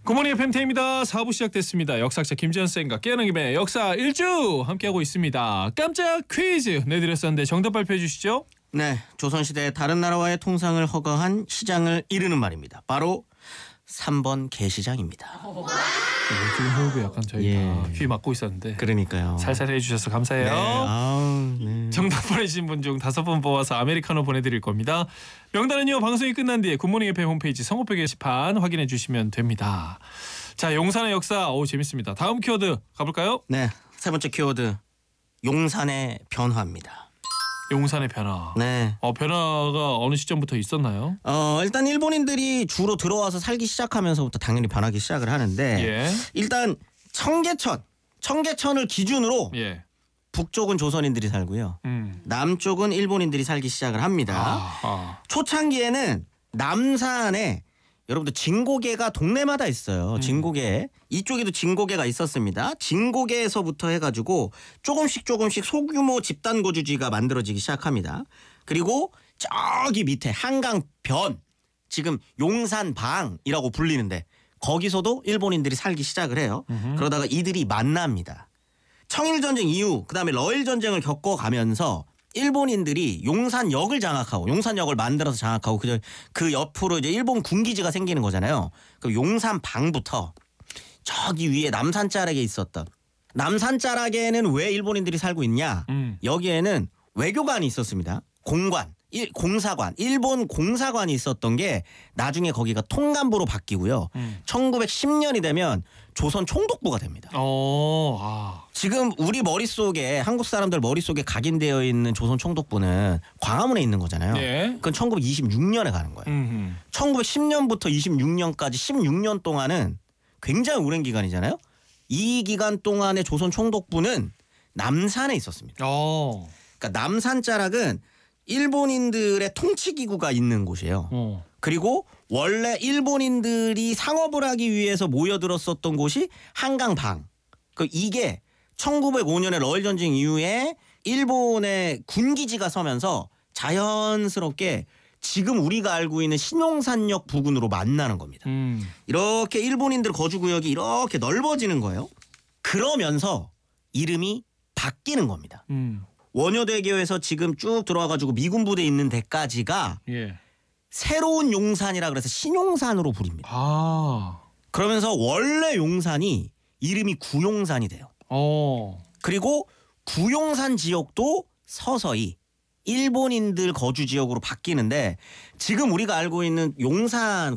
굿모닝 FMT입니다. 4부 시작됐습니다. 역사학자 김지현 쌤과 깨어난 김에 역사 1주 함께하고 있습니다. 깜짝 퀴즈 내드렸었는데 정답 발표해 주시죠. 네, 조선시대 다른 나라와의 통상을 허가한 시장을 이르는 말입니다. 바로 3번 개시장입니다. 지금 호흡이 약간 저희가 귀 막고 있었는데 그러니까요. 살살 해주셔서 감사해요. 네, 아우, 네. 정답 보내주신 분 중 5분 뽑아서 아메리카노 보내드릴 겁니다. 명단은요 방송이 끝난 뒤에 굿모닝 FM 홈페이지 선고표 게시판 확인해 주시면 됩니다. 자, 용산의 역사 재밌습니다. 다음 키워드 가볼까요? 네, 세 번째 키워드 용산의 변화입니다. 용산의 변화. 네. 변화가 어느 시점부터 있었나요? 일단 일본인들이 주로 들어와서 살기 시작하면서부터 당연히 변하기 시작을 하는데 예. 일단 청계천을 기준으로 예. 북쪽은 조선인들이 살고요. 남쪽은 일본인들이 살기 시작을 합니다. 초창기에는 남산에 여러분들 진고개가 동네마다 있어요. 진고개. 이쪽에도 진고개가 있었습니다. 진고개에서부터 해가지고 조금씩 소규모 집단 거주지가 만들어지기 시작합니다. 그리고 저기 밑에 한강변, 지금 용산방이라고 불리는데 거기서도 일본인들이 살기 시작을 해요. 그러다가 이들이 만납니다. 청일전쟁 이후 그다음에 러일전쟁을 겪어가면서 일본인들이 용산역을 장악하고 용산역을 만들어서 장악하고 그 옆으로 이제 일본 군기지가 생기는 거잖아요. 그 용산방부터 저기 위에 남산자락에 있었던 남산자락에는 왜 일본인들이 살고 있냐? 여기에는 외교관이 있었습니다. 공사관, 일본 공사관이 있었던 게 나중에 거기가 통감부로 바뀌고요. 1910년이 되면 조선 총독부가 됩니다. 지금 우리 머릿속에 한국 사람들 머릿속에 각인되어 있는 조선 총독부는 광화문에 있는 거잖아요. 네. 그건 1926년에 가는 거예요. 1910년부터 26년까지 16년 동안은 굉장히 오랜 기간이잖아요. 이 기간 동안의 조선 총독부는 남산에 있었습니다. 그러니까 남산자락은 일본인들의 통치기구가 있는 곳이에요. 그리고 원래 일본인들이 상업을 하기 위해서 모여들었었던 곳이 한강방. 이게 1905년에 러일전쟁 이후에 일본의 군기지가 서면서 자연스럽게 지금 우리가 알고 있는 신용산역 부근으로 만나는 겁니다. 이렇게 일본인들 거주구역이 이렇게 넓어지는 거예요. 그러면서 이름이 바뀌는 겁니다. 원효대교에서 지금 쭉 들어와가지고 미군 부대 있는 데까지가 새로운 용산이라 그래서 신용산으로 부릅니다. 그러면서 원래 용산이 이름이 구용산이 돼요. 그리고 구용산 지역도 서서히 일본인들 거주 지역으로 바뀌는데 지금 우리가 알고 있는 용산